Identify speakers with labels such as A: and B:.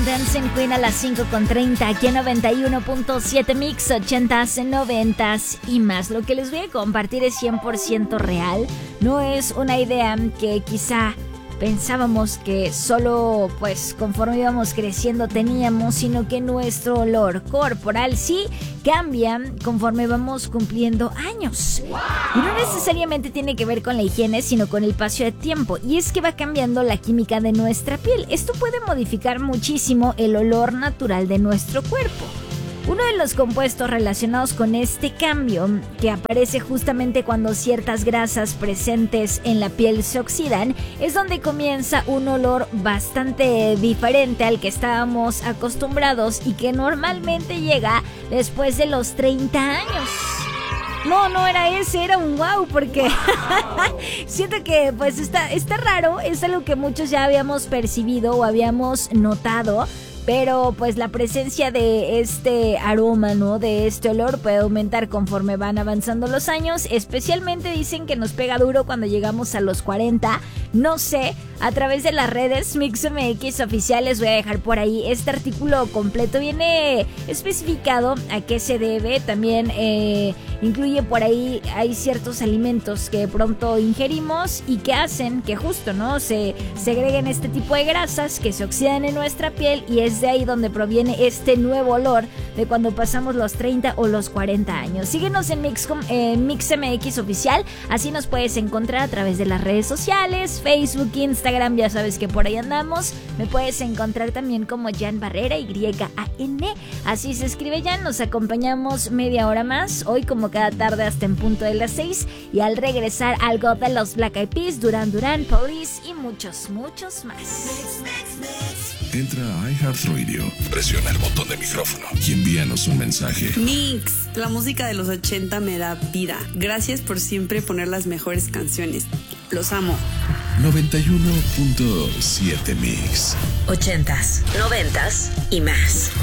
A: Dancing Queen a las 5:30 aquí en 91.7 Mix 80s, 90s y más. Lo que les voy a compartir es 100% real. No es una idea que quizá pensábamos que solo pues conforme íbamos creciendo teníamos, sino que nuestro olor corporal sí cambia conforme vamos cumpliendo años. Y no necesariamente tiene que ver con la higiene, sino con el paso de tiempo. Y es que va cambiando la química de nuestra piel. Esto puede modificar muchísimo el olor natural de nuestro cuerpo. Uno de los compuestos relacionados con este cambio, que aparece justamente cuando ciertas grasas presentes en la piel se oxidan, es donde comienza un olor bastante diferente al que estábamos acostumbrados y que normalmente llega después de los 30 años. No era ese, era un wow, porque siento que pues está raro, es algo que muchos ya habíamos percibido o habíamos notado. Pero pues la presencia de este aroma, ¿no? De este olor puede aumentar conforme van avanzando los años. Especialmente dicen que nos pega duro cuando llegamos a los 40. No sé, a través de las redes MixMX oficial les voy a dejar por ahí este artículo completo. Viene especificado a qué se debe. También incluye por ahí, hay ciertos alimentos que de pronto ingerimos y que hacen que justo, ¿no? Se segreguen este tipo de grasas que se oxidan en nuestra piel, y es de ahí donde proviene este nuevo olor de cuando pasamos los 30 o los 40 años. Síguenos en MixMX oficial, así nos puedes encontrar a través de las redes sociales, Facebook, Instagram, ya sabes que por ahí andamos. Me puedes encontrar también como Jan Barrera, Y-A-N, así se escribe Jan. Nos acompañamos media hora más, hoy como cada tarde hasta en punto de las 6, y al regresar algo de los Black Eyed Peas, Duran Duran, Police y muchos más.
B: Entra a iHeartRadio, presiona el botón de micrófono y envíanos un mensaje.
C: Mix, la música de los 80 me da vida. Gracias por siempre poner las mejores canciones. Los amo.
B: 91.7 Mix.
D: 80s, 90s y más.